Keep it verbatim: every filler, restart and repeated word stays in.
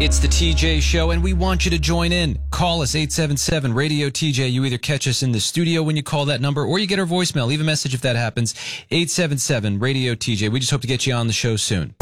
It's the T J Show, and we want you to join in. Call us, eight seven seven, radio T J. You either catch us in the studio when you call that number, or you get our voicemail. Leave a message if that happens, eight seven seven, radio T J. We just hope to get you on the show soon.